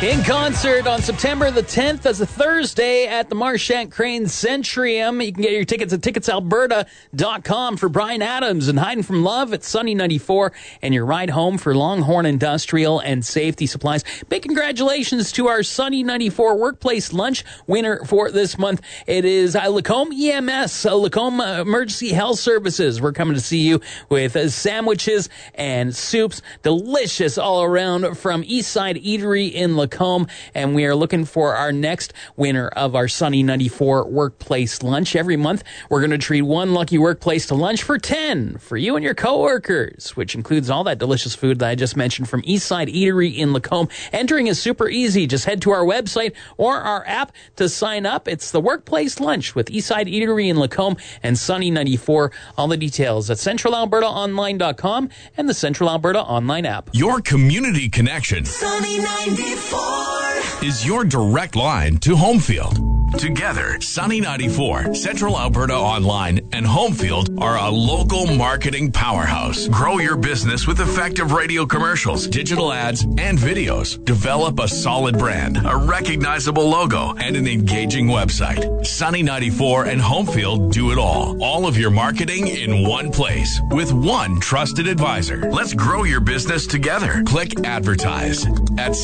In concert on September the 10th as a Thursday at the Marchant Crane Centrium. You can get your tickets at ticketsalberta.com for Bryan Adams and Hiding from Love at Sunny 94 and your ride home for Longhorn Industrial and Safety Supplies. Big congratulations to our Sunny 94 Workplace Lunch winner for this month. It is Lacombe EMS, Lacombe Emergency Health Services. We're coming to see you with sandwiches and soups, delicious all around from Eastside Eatery in Lacombe. And we are looking for our next winner of our Sunny 94 Workplace Lunch. Every month, we're going to treat one lucky workplace to lunch for 10 for you and your coworkers, which includes all that delicious food that I just mentioned from Eastside Eatery in Lacombe. Entering is super easy. Just head to our website or our app to sign up. It's the Workplace Lunch with Eastside Eatery in Lacombe and Sunny 94. All the details at centralalbertaonline.com and the Central Alberta Online app. Your community connection. Sunny 94 is your direct line to Homefield. Together, Sunny 94, Central Alberta Online, and Homefield are a local marketing powerhouse. Grow your business with effective radio commercials, digital ads, and videos. Develop a solid brand, a recognizable logo, and an engaging website. Sunny 94 and Homefield do it all. All of your marketing in one place with one trusted advisor. Let's grow your business together. Click advertise at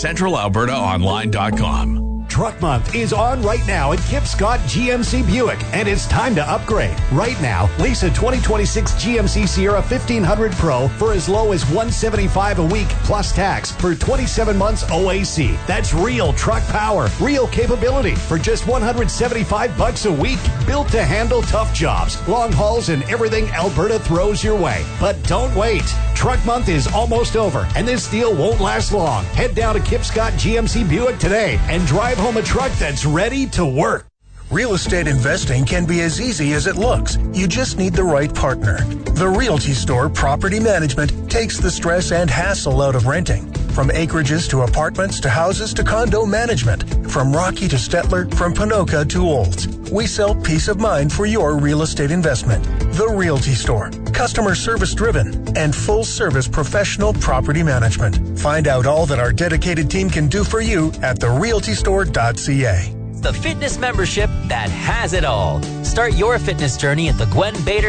centralalbertaonline.com. Truck Month is on right now at Kip Scott GMC Buick, and it's time to upgrade. Right now, lease a 2026 GMC Sierra 1500 Pro for as low as $175 a week plus tax for 27 months OAC. That's real truck power, real capability for just $175 a week. Built to handle tough jobs, long hauls, and everything Alberta throws your way. But don't wait. Truck Month is almost over, and this deal won't last long. Head down to Kip Scott GMC Buick today and drive home a truck that's ready to work. Real estate investing can be as easy as it looks. You just need the right partner. The Realty Store Property Management takes the stress and hassle out of renting. From acreages to apartments to houses to condo management. From Rocky to Stettler, from Ponoka to Olds. We sell peace of mind for your real estate investment. The Realty Store. Customer service driven and full service professional property management. Find out all that our dedicated team can do for you at therealtystore.ca. The fitness membership that has it all. Start your fitness journey at the Gwen Bader